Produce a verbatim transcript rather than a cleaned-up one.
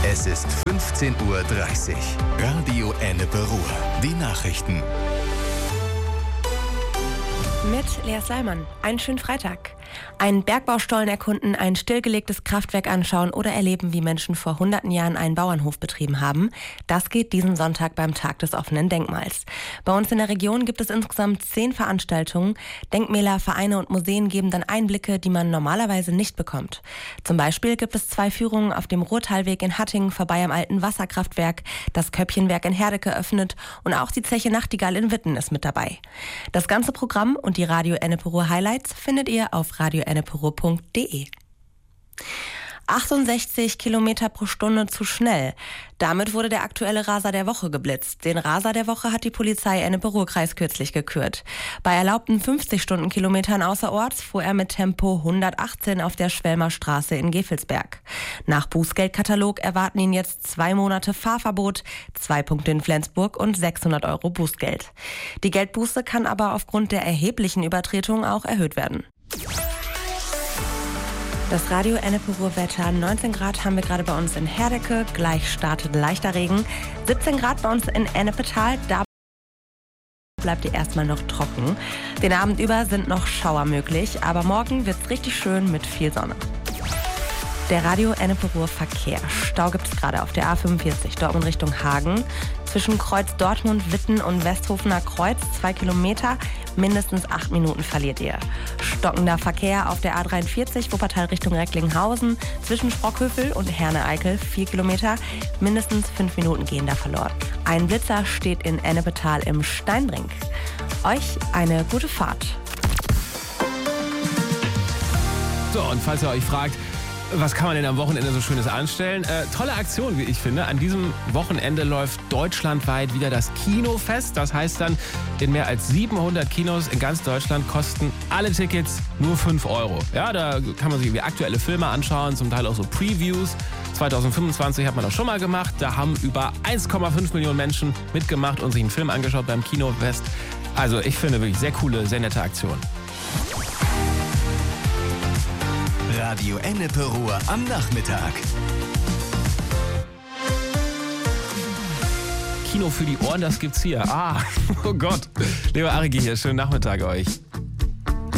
Es ist fünfzehn Uhr dreißig. Radio Ennepe Ruhr. Die Nachrichten. Mit Lea Sleiman. Einen schönen Freitag. Einen Bergbaustollen erkunden, ein stillgelegtes Kraftwerk anschauen oder erleben, wie Menschen vor hunderten Jahren einen Bauernhof betrieben haben. Das geht diesen Sonntag beim Tag des offenen Denkmals. Bei uns in der Region gibt es insgesamt zehn Veranstaltungen. Denkmäler, Vereine und Museen geben dann Einblicke, die man normalerweise nicht bekommt. Zum Beispiel gibt es zwei Führungen auf dem Ruhrtalweg in Hattingen vorbei am alten Wasserkraftwerk. Das Köppchenwerk in Herdecke öffnet und auch die Zeche Nachtigall in Witten ist mit dabei. Das ganze Programm und die Radio Ennepe Ruhr Highlights findet ihr auf radio ennepe ruhr punkt de. achtundsechzig Kilometer pro Stunde zu schnell. Damit wurde der aktuelle Raser der Woche geblitzt. Den Raser der Woche hat die Polizei Ennepe-Ruhr-Kreis kürzlich gekürt. Bei erlaubten fünfzig Stundenkilometern außerorts fuhr er mit Tempo hundertachtzehn auf der Schwelmer Straße in Gevelsberg. Nach Bußgeldkatalog erwarten ihn jetzt zwei Monate Fahrverbot, zwei Punkte in Flensburg und sechshundert Euro Bußgeld. Die Geldbuße kann aber aufgrund der erheblichen Übertretung auch erhöht werden. Das Radio Ennepe Ruhr Wetter. neunzehn Grad haben wir gerade bei uns in Herdecke. Gleich startet leichter Regen. siebzehn Grad bei uns in Ennepetal. Da bleibt ihr erstmal noch trocken. Den Abend über sind noch Schauer möglich. Aber morgen wird es richtig schön mit viel Sonne. Der Radio Ennepe Ruhr Verkehr. Stau gibt es gerade auf der A fünfundvierzig Dortmund Richtung Hagen. Zwischen Kreuz Dortmund, Witten und Westhofener Kreuz, zwei Kilometer, mindestens acht Minuten verliert ihr. Stockender Verkehr auf der A dreiundvierzig, Wuppertal Richtung Recklinghausen, zwischen Sprockhövel und Herne-Eickel, vier Kilometer, mindestens fünf Minuten gehen da verloren. Ein Blitzer steht in Ennepetal im Steinbrink. Euch eine gute Fahrt. So, und falls ihr euch fragt, was kann man denn am Wochenende so Schönes anstellen? Äh, tolle Aktion, wie ich finde. An diesem Wochenende läuft deutschlandweit wieder das Kinofest. Das heißt dann, in mehr als siebenhundert Kinos in ganz Deutschland kosten alle Tickets nur fünf Euro. Ja, da kann man sich irgendwie aktuelle Filme anschauen, zum Teil auch so Previews. zwanzig fünfundzwanzig hat man das schon mal gemacht. Da haben über eins Komma fünf Millionen Menschen mitgemacht und sich einen Film angeschaut beim Kinofest. Also ich finde wirklich sehr coole, sehr nette Aktion. Radio Ennepe Ruhr am Nachmittag. Kino für die Ohren, das gibt's hier. Ah, oh Gott. Lieber Arigi hier, schönen Nachmittag euch.